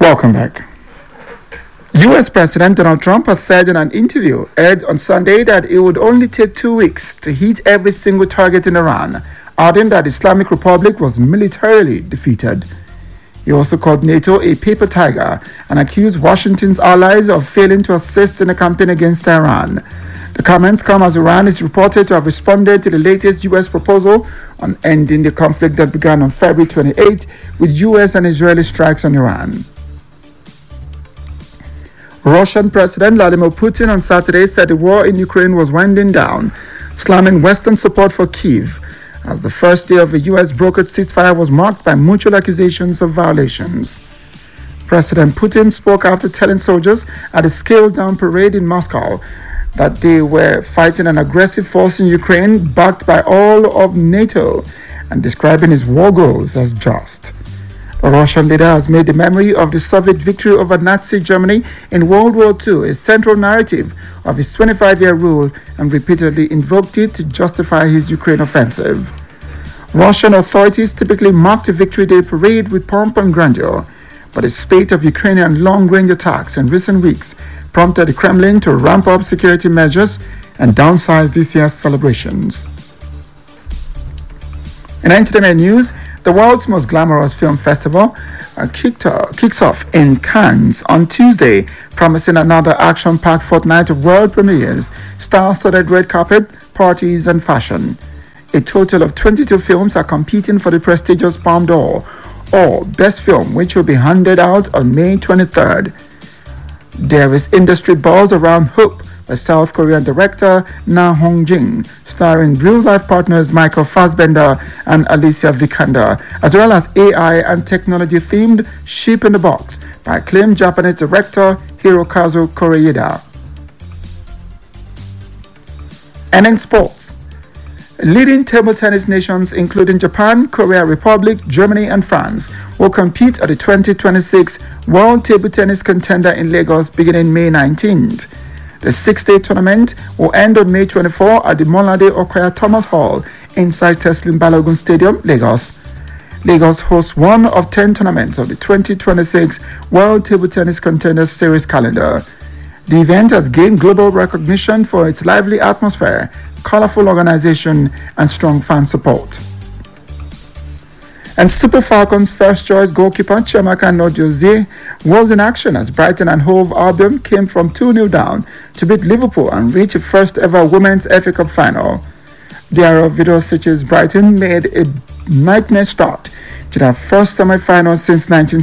Welcome back. U.S. President Donald Trump has said in an interview aired on Sunday that it would only take 2 weeks to hit every single target in Iran, adding that the Islamic Republic was militarily defeated. He also called NATO a paper tiger and accused Washington's allies of failing to assist in the campaign against Iran. The comments come as Iran is reported to have responded to the latest U.S. proposal on ending the conflict that began on February 28 with U.S. and Israeli strikes on Iran. Russian President Vladimir Putin on Saturday said the war in Ukraine was winding down, slamming Western support for Kyiv, as the first day of a U.S. brokered ceasefire was marked by mutual accusations of violations. President Putin spoke after telling soldiers at a scaled-down parade in Moscow that they were fighting an aggressive force in Ukraine backed by all of NATO and describing his war goals as just. The Russian leader has made the memory of the Soviet victory over Nazi Germany in World War II a central narrative of his 25-year rule and repeatedly invoked it to justify his Ukraine offensive. Russian authorities typically mark the Victory Day parade with pomp and grandeur, but a spate of Ukrainian long-range attacks in recent weeks prompted the Kremlin to ramp up security measures and downsize this year's celebrations. In entertainment news, the world's most glamorous film festival kicks off in Cannes on Tuesday, promising another action-packed fortnight of world premieres, star-studded red carpet, parties, and fashion. A total of 22 films are competing for the prestigious Palme d'Or, or Best Film, which will be handed out on May 23rd. There is industry buzz around Hope, a South Korean director, Na Hong-jin, starring real-life partners Michael Fassbender and Alicia Vikander, as well as AI and technology-themed Sheep in the Box by acclaimed Japanese director Hirokazu Koreeda. And in sports, leading table tennis nations including Japan, Korea Republic, Germany, and France will compete at the 2026 World Table Tennis Contender in Lagos beginning May 19th. The six-day tournament will end on May 24 at the Molade Okoya Thomas Hall inside Teslim Balogun Stadium, Lagos. Lagos hosts one of 10 tournaments of the 2026 World Table Tennis Contenders Series calendar. The event has gained global recognition for its lively atmosphere, colorful organization, and strong fan support. And Super Falcons' first-choice goalkeeper Chiamaka Nnadozie was in action as Brighton and Hove Albion came from 2-0 down to beat Liverpool and reach a first-ever Women's FA Cup final. Diarra Vidosic's Brighton made a nightmare start to their first semi-final since 19